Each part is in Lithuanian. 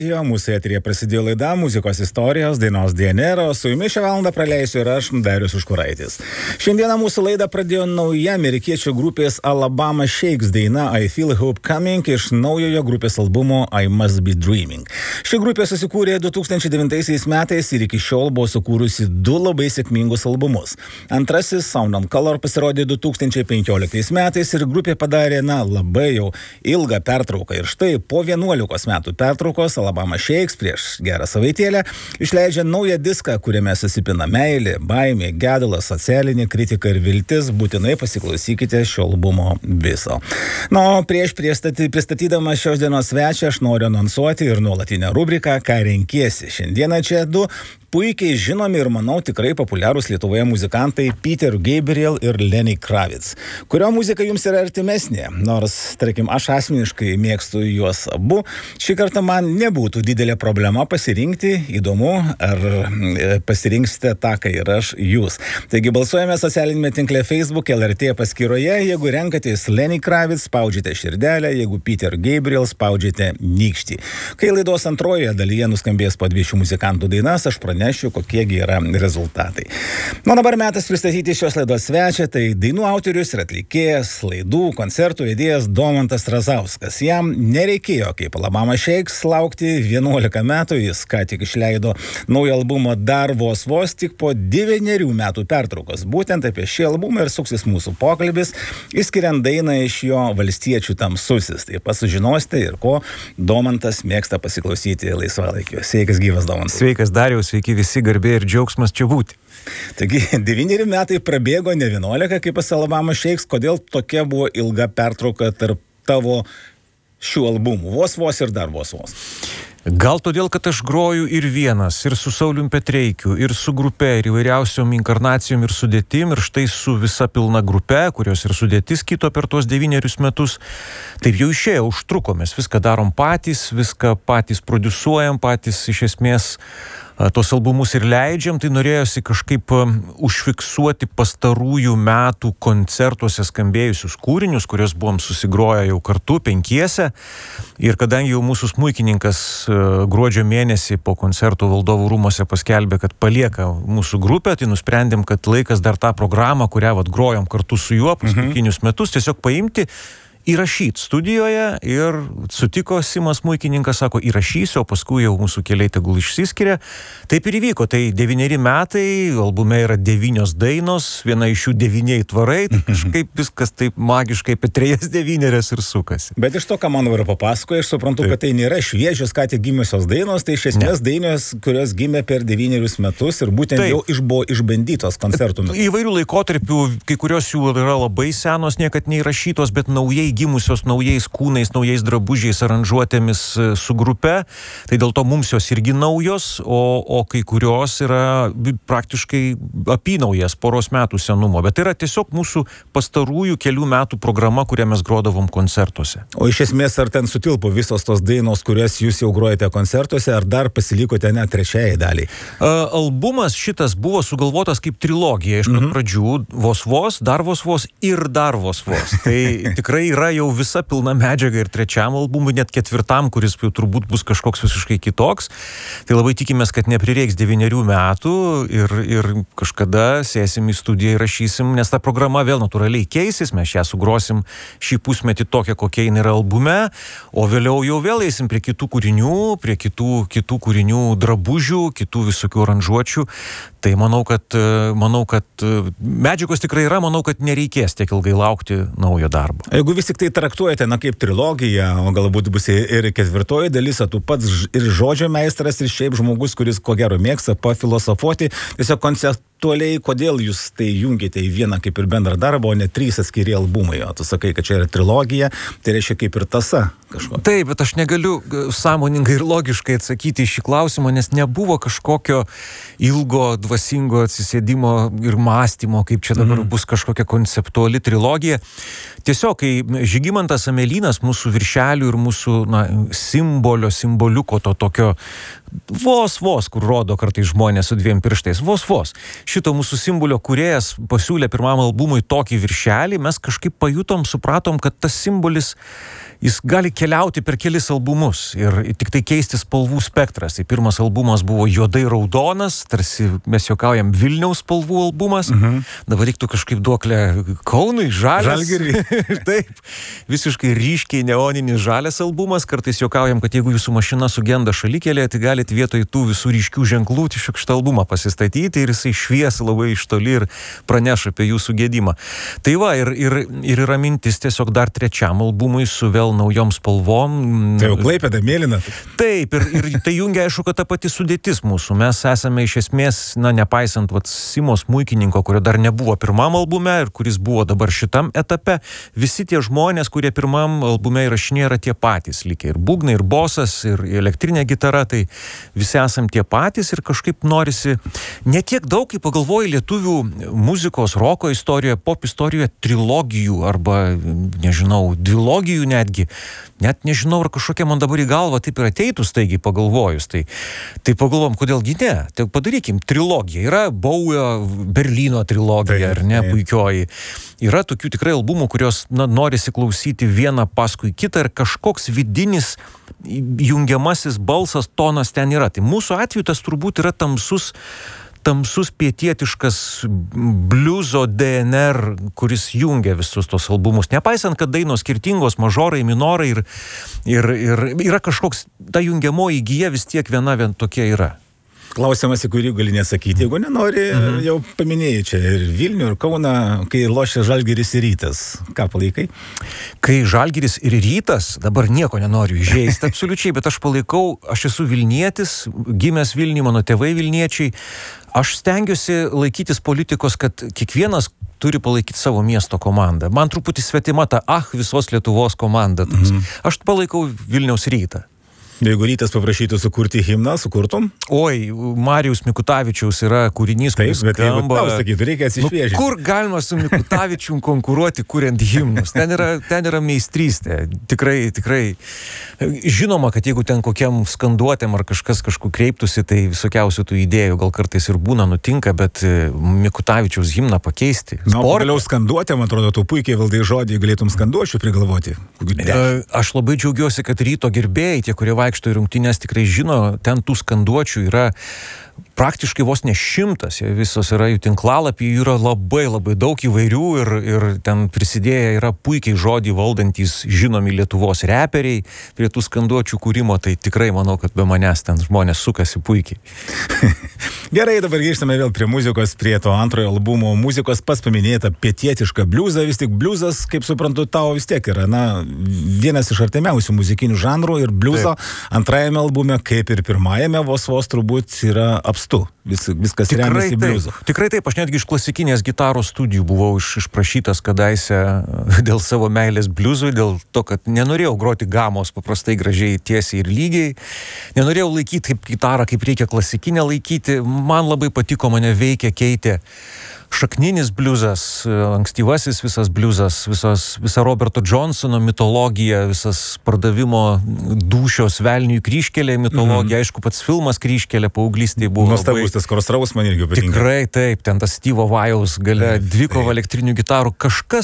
Jo, mūsų eterėje prasidėjo laida Muzikos istorijos, dainos DNR, su jumis šią valandą praleisiu ir aš, Darius Užkuraitis. Šiandieną mūsų laidą pradėjo nauja amerikiečių grupės Alabama Shakes daina I Feel Hope Coming iš naujojo grupės albumo I Must Be Dreaming. Ši grupė susikūrė 2009 metais ir iki šiol buvo sukūrusi du labai sėkmingus albumus. Antrasis Sound and Color pasirodė 2015 metais ir grupė padarė, labai jau ilgą pertrauką. Ir štai po 11 metų pertraukos Alabama Shakes prieš gerą savaitėlę išleidžia naują diską, kuriame susipina meilė, baimė, gedulas, socialinė kritika ir viltis. Būtinai pasiklausykite šio albumo viso. Prieš pristatydama šios dienos svečią aš noriu anonsuoti ir nuolatinę rubriką Ką renkiesi. Šiandieną čia du puikiai žinomi ir, manau, tikrai populiarūs Lietuvoje muzikantai Peter Gabriel ir Lenny Kravitz, kurio muzika jums yra artimesnė. Nors, tarkim, aš asmeniškai mėgstu juos abu, šį kartą man nebūtų didelė problema pasirinkti. Įdomu, ar pasirinksite tą, ką ir aš jūs. Taigi balsuojame socialinėme tinkle Facebook LRT paskyroje. Jeigu renkatės Lenny Kravitz, spaudžiate širdelę, jeigu Peter Gabriel, spaudžiate nykštį. Kai laidos antrojoje dalyje nuskambės po dvi šių muzikantų dainas, aš pranešiu, kokiegi yra rezultatai. Dabar metas pristatyti šios laidos svečią, tai dainų autorius ir atlikėjas, laidų, koncertų vedėjas Domantas Razauskas. Jam nereikėjo kaip Alabama Shakes laukti 11 metų, jis ką tik išleido naują albumą dar vos tik po 9 metų pertraukos. Būtent apie šį albumą ir suksis mūsų pokalbis, išskiriant dainą iš jo Valstiečių tamsusis. Taip pat sužinosite ir ko Domantas mėgsta pasiklausyti laisvalaikiu. Sveikas gyvas, Domantas. Sveikas, Dariau, sveiki visi, garbė ir džiaugsmas čia būti. Taigi, 9 metai prabėgo, ne 11, kaip pas Alabama Shakes. Kodėl tokia buvo ilga pertrauka tarp tavo šių albumų? Vos ir dar vos. Gal todėl, kad aš groju ir vienas, ir su Saulium Petreikiu, ir su grupe, ir įvairiausiom inkarnacijom ir sudėtim, ir štai su visa pilna grupe, kurios ir sudėtis kito per tuos 9 metus. Taip jau išėjo, užtruko, mes viską darom patys, viską patys prodiusuojam, patys iš esmės tos albumus ir leidžiam, tai norėjosi kažkaip užfiksuoti pastarųjų metų koncertuose skambėjusius kūrinius, kuriuos buvom susigroję jau kartu 5. Ir kadangi jau mūsų smuikininkas gruodžio mėnesį po koncertų Valdovų rūmuose paskelbė, kad palieka mūsų grupę, tai nusprendėm, kad laikas dar tą programą, kurią grojom kartu su juo paskutinius metus, tiesiog paimti, įrašyti studijoje. Ir sutiko Simas smuikininkas, sako, įrašysiu, o paskui jau mūsų keliai tegul išsiskiria. Taip ir įvyko. Tai 9 metai, albume yra 9 dainos, viena iš jų 9 tvarai, tai kažkaip viskas taip magiškai apie 3 9 ir sukasi. Bet iš to, ką man dabar papasakoja, aš suprantu, kad tai nėra šviežios, ką tik gimusios dainos, tai iš esmės dainos, kurios gimė per 9 metus ir būtent jau buvo išbandytos koncertų metu. Įvairių laikotarpių, kai kurios jų yra labai senos, niekad neįrašytos, bet naujai gimusios, naujais kūnais, naujais drabužiais, aranžuotėmis su grupe. Tai dėl to mums jos irgi naujos, o kai kurios yra praktiškai apynaujas, poros metų senumo. Bet tai yra tiesiog mūsų pastarųjų kelių metų programa, kurią mes grodavom koncertuose. O iš esmės, ar ten sutilpo visos tos dainos, kurias jūs jau grojate koncertuose, ar dar pasilikote net 3 daliai? Albumas šitas buvo sugalvotas kaip trilogija. Iš pat pradžių vos, dar vos ir dar vos. Tai tikrai yra jau visa pilna medžiaga ir 3 albumui, net 4, kuris jau turbūt bus kažkoks visiškai kitoks. Tai labai tikimės, kad neprireiks 9 metų ir kažkada sėsim į studiją ir rašysim, nes ta programa vėl natūraliai keisis, mes ją sugrosim šį pusmetį tokią, kokia jinai yra albume, o vėliau jau vėl eisim prie kitų kūrinių, prie kitų kūrinių drabužių, kitų visokių aranžuočių. Tai manau, kad medžiagos tikrai yra, manau, kad nereikės tiek ilgai laukti naujo darbo. Jeigu vis tik tai traktuojate, kaip trilogiją, o galbūt bus ir 4 dalis, o tu pats ir žodžio meistras, ir šiaip žmogus, kuris ko gero mėgsta pafilosofuoti, tiesiog konceptualiai, kodėl jūs tai jungite į vieną kaip ir bendrą darbą, o ne 3 atskiri albumai, o tu sakai, kad čia yra trilogija, tai reiškia kaip ir tąsa kažko. Taip, bet aš negaliu sąmoningai ir logiškai atsakyti į šį klausimą, nes nebuvo kažkokio ilgo, dvasingo atsisėdimo ir mąstymo, kaip čia dabar bus kažkokia konceptuali trilogija. Tiesiog, kai Žygimantas Amelynas, mūsų viršelių ir mūsų simboliuko, to tokio vos, kur rodo kartais žmonės su 2 pirštais, vos. Šito mūsų simbolio kūrėjas pasiūlė pirmam albumui tokį viršelį, mes kažkaip pajutom, supratom, kad tas simbolis jis gali keliauti per kelis albumus ir tik tai keisti spalvų spektras. Tai pirmas albumas buvo juodai raudonas, tarsi mes juokaujam Vilniaus spalvų albumas. Dabar reiktų kažkaip duoklę Kaunui, Žalgiriui. Taip, visiškai ryškiai neoninis žalias albumas. Kartais juokaujam, kad jeigu jūsų mašina sugenda šalikelėje, tai galite vietoj tų visų ryškių ženklų tiesiog šitą albumą pasistatyti ir jisai švies labai iš toli ir praneš apie jūsų gedimą. Tai va, ir yra mintis tiesiog dar trečiam albumui su vėl naujom spalvom. Tai jau Klaipėda mėlyna. Taip, ir tai jungia, aišku, kad ta pati sudėtis mūsų. Mes esame iš esmės, nepaisant Simo smuikininko, kurio dar nebuvo pirmam albume ir kuris buvo dabar šitam etape, visi tie žmonės, kurie pirmam albume įrašinė, yra tie patys likę. Ir būgnai, ir bosas, ir elektrinė gitara, tai visi esam tie patys ir kažkaip norisi ne tiek daug, kaip pagalvoju, lietuvių muzikos, roko istorijoje, pop istorijoje trilogijų arba, nežinau, dvilogijų netgi. Net nežinau, ar kažkokia man dabar į galvą taip ir ateitų staigiai pagalvojus. Tai pagalvom, kodėlgi ne? Tai padarykim trilogiją. Yra Bowie Berlyno trilogija, ar ne, puikioji. Yra tokių tikrai albumų, kurios norisi klausyti vieną paskui kitą ir kažkoks vidinis jungiamasis balsas, tonas ten yra. Tai mūsų atveju tas turbūt yra tamsus pietietiškas bliuzo DNR, kuris jungia visus tos albumus. Nepaisant, kad dainos skirtingos, mažorai, minorai ir yra kažkoks, ta jungiamoji gija vis tiek viena tokia yra. Klausimas, į kurį gali nesakyti, jeigu nenori, jau paminėjai čia ir Vilnių, ir Kauną, kai lošia Žalgiris ir Rytas. Ką palaikai? Kai Žalgiris ir Rytas, dabar nieko nenoriu įžeisti absoliučiai, bet aš palaikau, aš esu Vilnietis, gimęs Vilniuje, mano tėvai Vilniečiai. Aš stengiuosi laikytis politikos, kad kiekvienas turi palaikyti savo miesto komandą. Man truputį svetima ta visos Lietuvos komanda. Aš palaikau Vilniaus Rytą. Jeigu Rytas paprašytų sukurti himną, sukurtum? Oi, Marijaus Mikutavičiaus yra kūrinys, kuris skamba. Taip, bet jeigu tau sakytų, reikia atsišviežinti. Kur galima su Mikutavičium konkuruoti, kuriant himnus? Ten yra meistrystė. Tikrai. Žinoma, kad jeigu ten kokiam skanduotėm ar kažkas kažkur kreiptųsi, tai visokiausių tų idėjų gal kartais ir būna nutinka, bet Mikutavičiaus himną pakeisti. Pagaliau skanduotėm, atrodo, tu puikiai valdai žodį, galėtum skanduočių prigalvoti. Aš labai džiaugiuosi, kad Ryto gerbėjai, tie, kurie vaikšto į rungtynes, tikrai žino, ten tų skanduočių yra praktiškai vos ne 100, visos yra jų tinklalapį, jų yra labai daug įvairių ir ten prisidėję yra puikiai žodį valdantys žinomi Lietuvos reperiai prie tų skanduočių kūrimo, tai tikrai manau, kad be manęs ten žmonės sukasi puikiai. Gerai, dabar grįžtame vėl prie muzikos, prie to antrojo albumo muzikos, pas paminėta pietietišką bliuzą, vis tik bliuzas, kaip suprantu, tau vis tiek yra, vienas iš artimiausių muzikinių žanrų ir bliuzo antrajame albume, kaip ir pirmajame, vos turbūt yra apstu. Viskas remiasi bliuzu. Tikrai taip, aš netgi iš klasikinės gitaros studijų buvau išprašytas kadaise dėl savo meilės bliuzui, dėl to, kad nenorėjau groti gamos paprastai gražiai, tiesiai ir lygiai. Nenorėjau laikyti kaip gitarą, kaip reikia klasikinę laikyti. Man labai patiko, mane veikia, keitė šakninis bliuzas, ankstyvasis visas bliuzas, visa Roberto Johnsono mitologija, visas pardavimo dūšios velniui kryžkelė mitologija, aišku, pats filmas kryžkelė paauglystėje buvo. Nuostabus tas Korsraus man irgi patinka. Tikrai taip, ten tas Steve'o Vajaus gale dvikova elektrinių gitarų,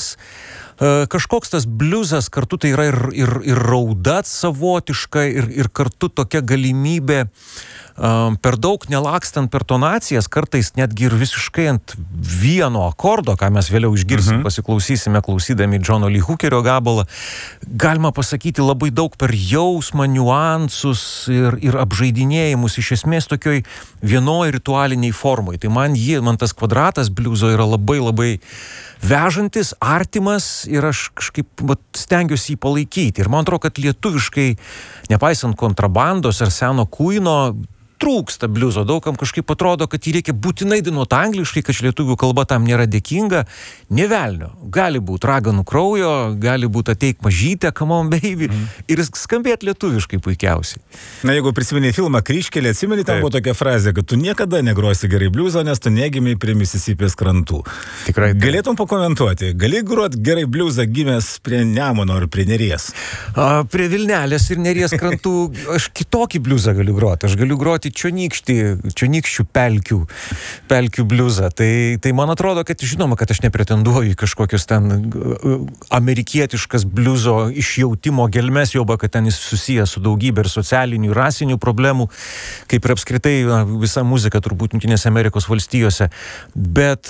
kažkoks tas bliuzas kartu tai yra ir rauda savotiška ir kartu tokia galimybė per daug nelakstant per tonacijas, kartais netgi ir visiškai ant vieno akordo, ką mes vėliau išgirsim, pasiklausysime, klausydami Džono Lee Hookerio gabalą, galima pasakyti labai daug per jausmą, niuansus ir apžaidinėjimus, iš esmės tokioj vienoj ritualiniai formoj. Tai man tas kvadratas bliuzo yra labai vežantis, artimas ir aš kažkaip stengiuosi jį palaikyti. Ir man atrodo, kad lietuviškai, nepaisant kontrabandos ar seno kuino, trūksta bliuzo, daugam kažkaip atrodo, kad jį reikia būtinai dainuoti angliškai, kad lietuvių kalba tam nėra dėkinga. Nė velnio. Gali būti Raganų kraujo, gali būti Ateik mažytė, Come on baby, ir skambėti lietuviškai puikiausiai. Na, jeigu prisimeni filmą Kryžkelė, atsimeni, tam buvo tokia frazė, kad tu niekada negrosi gerai bliuzo, nes tu negimei prie Misisipės krantų. Tikrai. Galėtum pakomentuoti, gali groti gerai bliuzą gimęs prie Nemuno ar prie Neries? Prie Vilnelės ir Neries krantų aš kitokį bliuzą galiu groti. Aš galiu groti čionykščių pelkių bliuzą. Tai man atrodo, kad žinoma, kad aš nepretenduoju į kažkokius ten amerikietiškas bliuzo išjautimo gelmes, joba, kad ten jis susijęs su daugybė ir socialinių, ir rasinių problemų, kaip ir apskritai visa muzika turbūt Jungtinėse Amerikos valstijose. Bet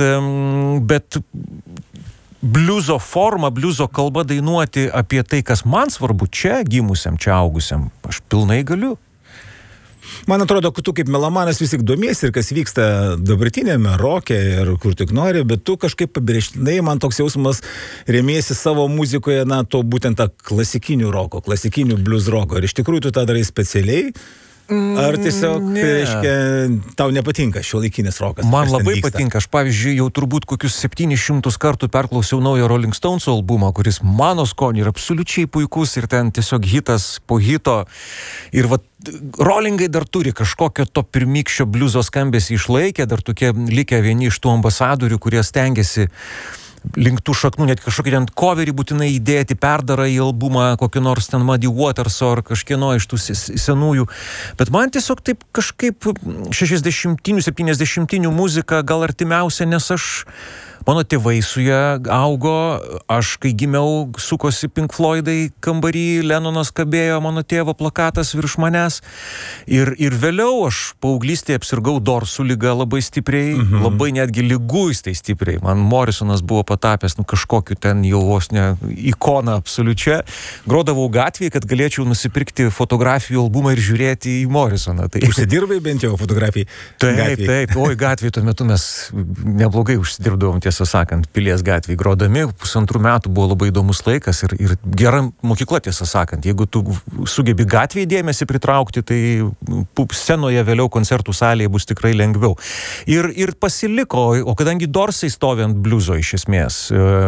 bliuzo forma, bliuzo kalba dainuoti apie tai, kas man svarbu, čia gimusiam, čia augusiam, aš pilnai galiu. Man atrodo, kad tu kaip melomanas vis tik domiesi ir kas vyksta dabartinėme roke ir kur tik nori, bet tu kažkaip pabrėžtinai, man toks jausmas, remiesi savo muzikoje, na, to būtent tą klasikinių roko, klasikinių bliuz roko. Ir iš tikrųjų tu tą darai specialiai? Ar tiesiog, reiškia, tau nepatinka šiuolaikinis rokas? Man labai patinka. Aš, pavyzdžiui, jau turbūt kokius 700 kartų perklausiau naują Rolling Stones albumą, kuris mano skoniui yra absoliučiai puikus ir ten tiesiog hitas po hito. Ir vat Rollingai dar turi kažkokio to pirmykščio bliuzo skambesį išlaikę, dar tokie likę vieni iš tų ambasadorių, kurie stengiasi link tų šaknų, net kažkokį ten coverį būtinai įdėti, perdara į albumą kokį nors ten Muddy Waters ar kažkieno iš tų senųjų. Bet man tiesiog taip kažkaip 60-inių, 70-inių muzika gal artimiausia, nes mano tėvai su ją augo, aš kai gimiau, sukosi Pink Floydai kambarį, Lennonas kabėjo, mano tėvo plakatas virš manęs. Ir vėliau aš paauglystėje apsirgau Dorsų liga labai stipriai, labai netgi liguistai stipriai. Man Morrisonas buvo patapęs kažkokiu ten jau vos ne ikona absoliučia. Grodavau gatvėje, kad galėčiau nusipirkti fotografijų albumą ir žiūrėti į Morrisoną. Tai... Užsidirbai bent jau fotografijai? Taip. Oi, gatvėje tuo metu mes neblogai užsidirbdavom, tiesą sakant, Pilies gatvėje grodami. 2 metų buvo labai įdomus laikas ir gera mokykla, tiesą sakant. Jeigu tu sugebi gatvėje dėmesį pritraukti, tai scenoje vėliau koncertų salėje bus tikrai lengviau. Ir pasiliko, o kadangi Dorsai stovi ant bliuzo iš esmės,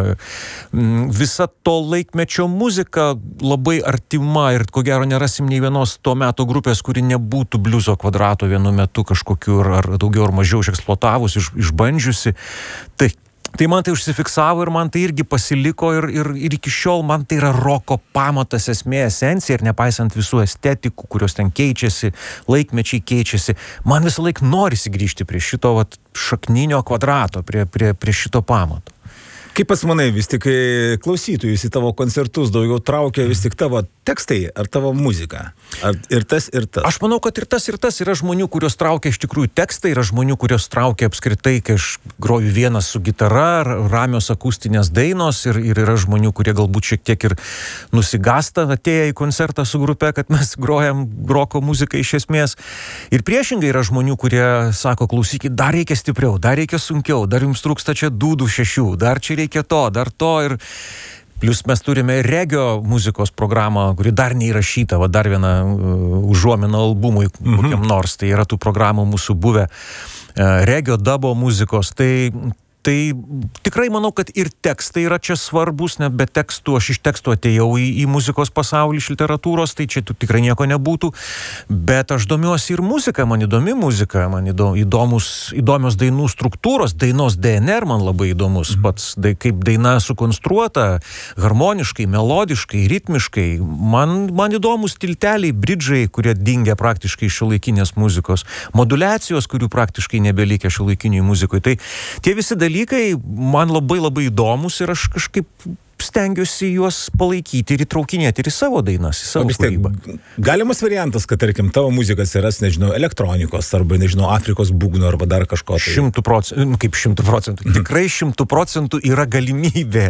visa to laikmečio muzika labai artima ir ko gero nerasim nei vienos to meto grupės, kuri nebūtų bliuzo kvadrato vienu metu kažkokiu ar daugiau ar mažiau išeksploatavus, išbandžiusi. Tai man tai užsifiksavo ir man tai irgi pasiliko ir iki šiol man tai yra roko pamatas, esmė, esencija ir nepaisant visų estetikų, kurios ten keičiasi, laikmečiai keičiasi, man visą laik norisi grįžti prie šito šakninio kvadrato, prie šito pamato. Kaip pats manai, vis tik klausytojus į tavo koncertus daugiau traukia vis tik tavo tekstai ar tavo muzika? Ar ir tas, ir tas? Aš manau, kad ir tas. Yra žmonių, kurios traukia iš tikrųjų tekstai, yra žmonių, kurios traukia apskritai, kai aš groju vienas su gitara, ramios akustinės dainos ir yra žmonių, kurie galbūt šiek tiek ir nusigasta atėję į koncertą su grupe, kad mes grojam roko muziką iš esmės. Ir priešingai yra žmonių, kurie sako, klausykit, dar reikia stipriau, dar reikia sunkiau, dar jums trūksta čia dūdų 6, dar čia reikia to, dar to ir plius mes turime regio muzikos programą, kuri dar neįrašyta, dar viena užuomina albumui kokiam nors, tai yra tų programų mūsų buvę regio dubo muzikos, tai tikrai manau, kad ir tekstai yra čia svarbus, net be tekstų, aš iš tekstų atėjau į muzikos pasaulį, iš literatūros, tai čia tikrai nieko nebūtų, bet aš domiuosi ir muzika, man įdomi muzika, man įdomios dainų struktūros, dainos DNR man labai įdomus, pats kaip daina sukonstruota, harmoniškai, melodiškai, ritmiškai, man įdomus tilteliai, bridžai, kurie dingia praktiškai iš šiuolaikinės muzikos, modulacijos, kurių praktiškai nebelikę šiuolaikiniai muzikoje, tai tie visi dalykai man labai labai įdomus ir aš kažkaip stengiuosi juos palaikyti ir įtraukinėti ir į savo dainas, į savo kūrybą. Galimas variantas, kad, tarkim, tavo muzika atsiras, nežinau, elektronikos arba, nežinau, Afrikos būgnų arba dar kažko. 100%, kaip 100%, tikrai 100% yra galimybė,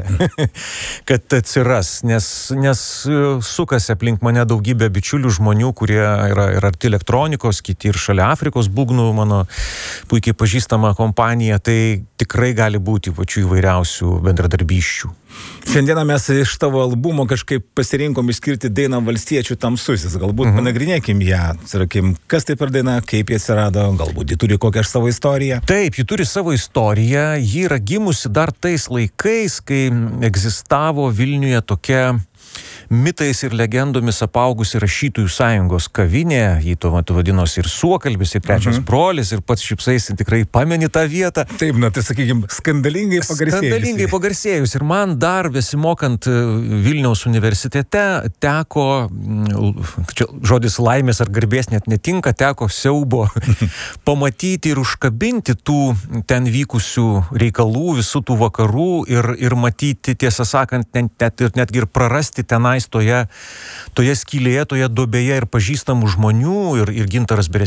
kad atsiras, nes sukasi aplink mane daugybė bičiulių žmonių, kurie yra arti elektronikos, kiti ir šalia Afrikos būgnų, mano puikiai pažįstama kompanija, tai tikrai gali būti pačių įvairiausių bendradarbysčių. Šiandieną mes iš tavo albumo kažkaip pasirinkom išskirti dainą Valstiečių tamsusis. Galbūt panagrinėkim ją, sakykim, kas tai per daina, kaip jie atsirado, galbūt ji turi kokią savo istoriją. Taip, ji turi savo istoriją, ji yra gimusi dar tais laikais, kai egzistavo Vilniuje tokia mitais ir legendomis apaugusi Rašytojų sąjungos kavinė, jį tuo metu vadinosi ir Suokalbis, ir Trečias brolis, ir pats šypsaisi tikrai pameni tą vietą. Taip, tai sakykim, skandalingai pagarsėjus. Ir man dar besimokant Vilniaus universitete teko, čia žodis laimės ar garbės net netinka, teko siaubo pamatyti ir užkabinti tų ten vykusių reikalų, visų tų vakarų ir matyti, tiesą sakant, netgi ir prarasti tenais toje skylėje, toje duobėje ir pažįstamų žmonių, ir Gintaras Beresnevičius